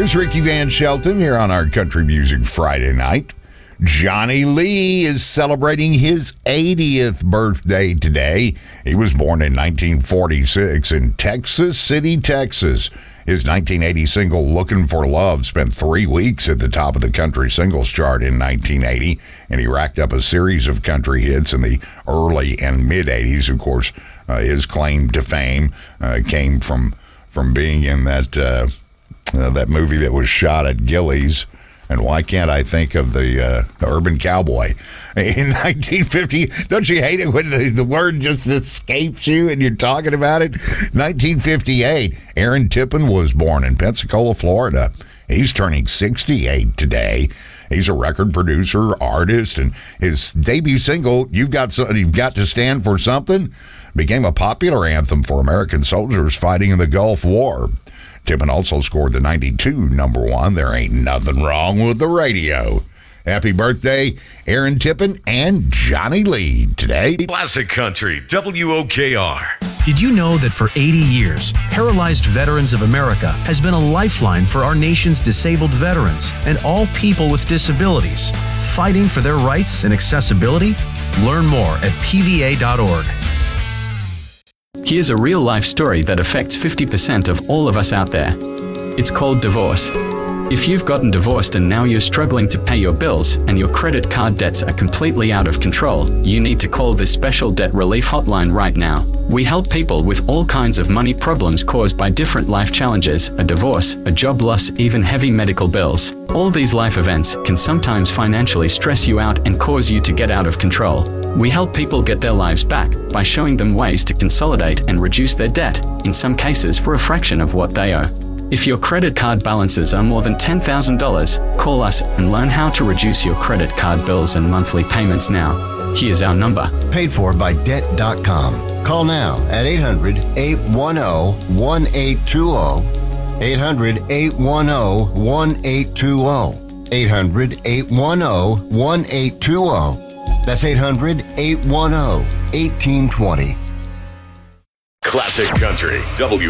Here's Ricky Van Shelton here on our Country Music Friday night. Johnny Lee is celebrating his 80th birthday today. He was born in 1946 in Texas City, Texas. His 1980 single, Looking for Love, spent 3 weeks at the top of the country singles chart in 1980, and he racked up a series of country hits in the early and mid-'80s. Of course, his claim to fame came from being in that movie that was shot at Gilley's. And why can't I think of the Urban Cowboy in 1950? Don't you hate it when the word just escapes you and you're talking about it? 1958, Aaron Tippin was born in Pensacola, Florida. He's turning 68 today. He's a record producer, artist, and his debut single, You've Got to Stand for Something, became a popular anthem for American soldiers fighting in the Gulf War. Tippin also scored the 92 number one, There Ain't Nothing Wrong with the Radio. Happy birthday, Aaron Tippin and Johnny Lee today. Classic Country, WOKR. Did you know that for 80 years, Paralyzed Veterans of America has been a lifeline for our nation's disabled veterans and all people with disabilities, fighting for their rights and accessibility? Learn more at pva.org. Here's a real-life story that affects 50% of all of us out there. It's called divorce. If you've gotten divorced and now you're struggling to pay your bills and your credit card debts are completely out of control, you need to call this special debt relief hotline right now. We help people with all kinds of money problems caused by different life challenges, a divorce, a job loss, even heavy medical bills. All these life events can sometimes financially stress you out and cause you to get out of control. We help people get their lives back by showing them ways to consolidate and reduce their debt, in some cases for a fraction of what they owe. If your credit card balances are more than $10,000, call us and learn how to reduce your credit card bills and monthly payments now. Here's our number. Paid for by Debt.com. Call now at 800-810-1820. 800-810-1820. 800-810-1820. That's 800-810-1820. Classic Country, WOKR.